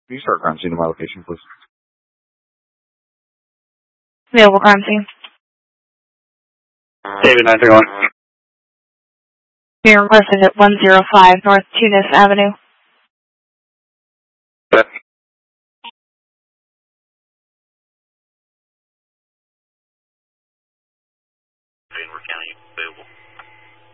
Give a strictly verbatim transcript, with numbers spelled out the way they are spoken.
Can you start crime scene to my location, please? Available crime scene. David nine three one. Being requested at one oh five North Tunis Avenue. Okay. We're County,